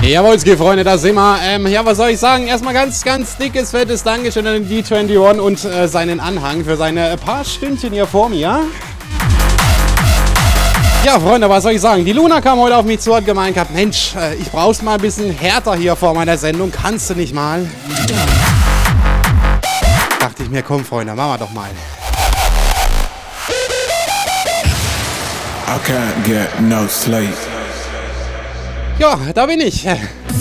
Jawolski, Freunde, da sind wir. Ja, was soll ich sagen? Erstmal ganz, ganz dickes, fettes Dankeschön an den D21 und seinen Anhang für seine paar Stündchen hier vor mir. Ja, Freunde, was soll ich sagen? Die Luna kam heute auf mich zu, hat gemeint gehabt, Mensch, ich brauch's mal ein bisschen härter hier vor meiner Sendung. Kannst du nicht mal? Dachte ich mir, komm, Freunde, machen wir doch mal. I can't get no sleep. Ja, da bin ich.